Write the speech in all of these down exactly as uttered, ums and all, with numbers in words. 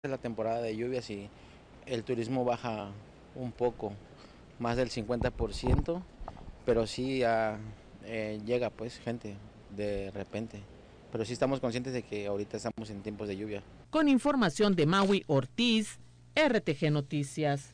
la temporada de lluvias y el turismo baja un poco, más del cincuenta por ciento, pero sí ya, eh, llega pues gente de repente. Pero sí estamos conscientes de que ahorita estamos en tiempos de lluvia. Con información de Maui Ortiz, R T G Noticias.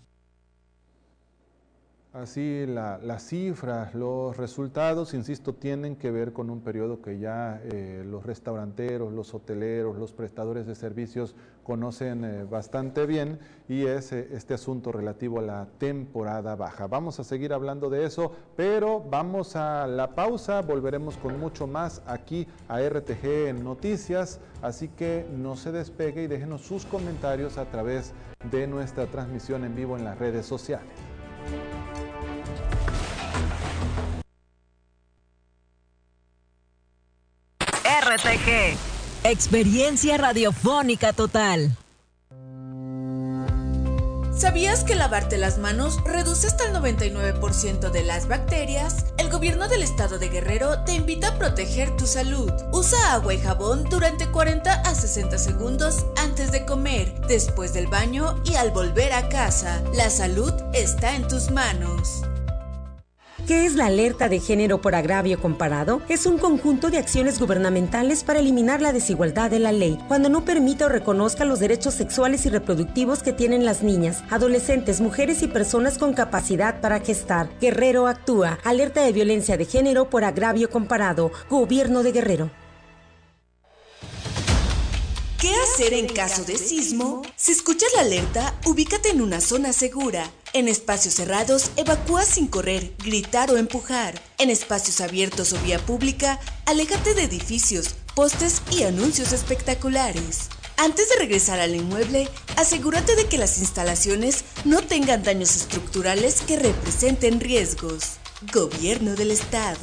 Así la, las cifras, los resultados, insisto, tienen que ver con un periodo que ya eh, los restauranteros, los hoteleros, los prestadores de servicios conocen eh, bastante bien, y es eh, este asunto relativo a la temporada baja. Vamos a seguir hablando de eso, pero vamos a la pausa, volveremos con mucho más aquí a R T G Noticias, así que no se despegue y déjenos sus comentarios a través de nuestra transmisión en vivo en las redes sociales. R T G, experiencia radiofónica total. ¿Sabías que lavarte las manos reduce hasta el noventa y nueve por ciento de las bacterias? El gobierno del estado de Guerrero te invita a proteger tu salud. Usa agua y jabón durante cuarenta a sesenta segundos antes de comer, después del baño y al volver a casa. La salud está en tus manos. ¿Qué es la alerta de género por agravio comparado? Es un conjunto de acciones gubernamentales para eliminar la desigualdad de la ley, cuando no permita o reconozca los derechos sexuales y reproductivos que tienen las niñas, adolescentes, mujeres y personas con capacidad para gestar. Guerrero actúa. Alerta de violencia de género por agravio comparado. Gobierno de Guerrero. ¿Qué hacer en caso de sismo? Si escuchas la alerta, ubícate en una zona segura. En espacios cerrados, evacúa sin correr, gritar o empujar. En espacios abiertos o vía pública, aléjate de edificios, postes y anuncios espectaculares. Antes de regresar al inmueble, asegúrate de que las instalaciones no tengan daños estructurales que representen riesgos. Gobierno del Estado.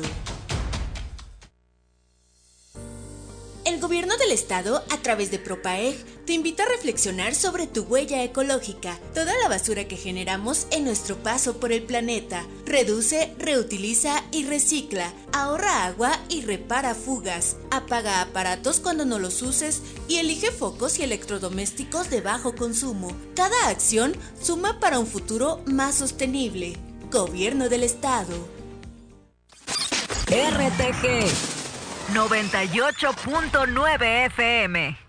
El Gobierno del Estado, a través de Propaeg, te invita a reflexionar sobre tu huella ecológica, toda la basura que generamos en nuestro paso por el planeta. Reduce, reutiliza y recicla. Ahorra agua y repara fugas. Apaga aparatos cuando no los uses y elige focos y electrodomésticos de bajo consumo. Cada acción suma para un futuro más sostenible. Gobierno del Estado. R T G noventa y ocho punto nueve F M.